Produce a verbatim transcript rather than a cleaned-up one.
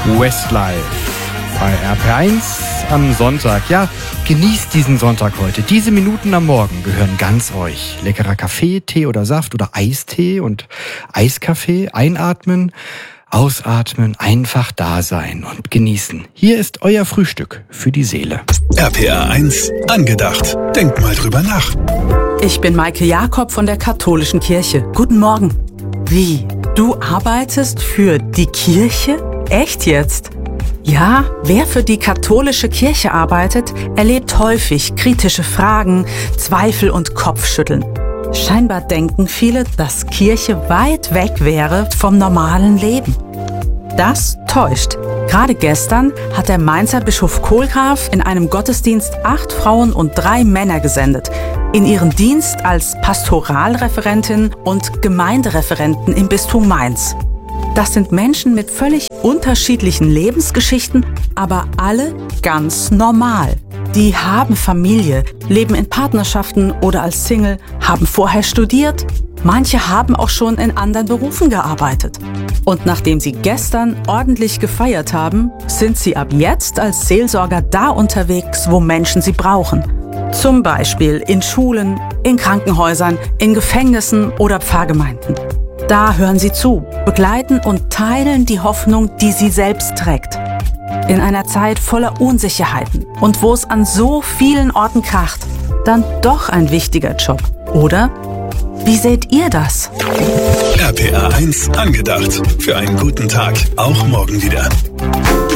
Westlife bei R P eins am Sonntag. Ja, genießt diesen Sonntag heute. Diese Minuten am Morgen gehören ganz euch. Leckerer Kaffee, Tee oder Saft oder Eistee und Eiskaffee. Einatmen, ausatmen, einfach da sein und genießen. Hier ist euer Frühstück für die Seele. R P R eins angedacht. Denkt mal drüber nach. Ich bin Maike Jakob von der Katholischen Kirche. Guten Morgen. Wie? Du arbeitest für die Kirche? Echt jetzt? Ja, wer für die katholische Kirche arbeitet, erlebt häufig kritische Fragen, Zweifel und Kopfschütteln. Scheinbar denken viele, dass Kirche weit weg wäre vom normalen Leben. Das täuscht. Gerade gestern hat der Mainzer Bischof Kohlgraf in einem Gottesdienst acht Frauen und drei Männer gesendet. In ihren Dienst als Pastoralreferentin und Gemeindereferenten im Bistum Mainz. Das sind Menschen mit völlig unterschiedlichen Lebensgeschichten, aber alle ganz normal. Die haben Familie, leben in Partnerschaften oder als Single, haben vorher studiert. Manche haben auch schon in anderen Berufen gearbeitet. Und nachdem sie gestern ordentlich gefeiert haben, sind sie ab jetzt als Seelsorger da unterwegs, wo Menschen sie brauchen. Zum Beispiel in Schulen, in Krankenhäusern, in Gefängnissen oder Pfarrgemeinden. Da hören sie zu, begleiten und teilen die Hoffnung, die sie selbst trägt. In einer Zeit voller Unsicherheiten und wo es an so vielen Orten kracht, dann doch ein wichtiger Job, oder? Wie seht ihr das? R P R eins angedacht. Für einen guten Tag. Auch morgen wieder.